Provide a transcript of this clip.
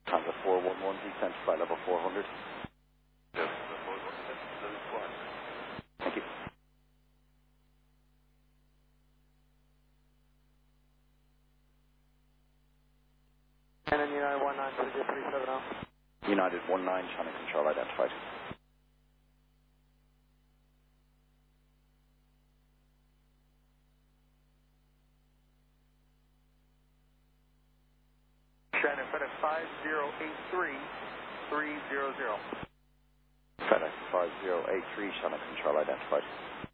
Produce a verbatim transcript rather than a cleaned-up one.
Tango four one one, descent to flight level four hundred. Yes, that was that is fine. Thank you. And then United one nine two three seven zero. United one nine, channel control identified. Shannon, FedEx five zero eight three three zero zero. FedEx five zero eight three, channel control identified.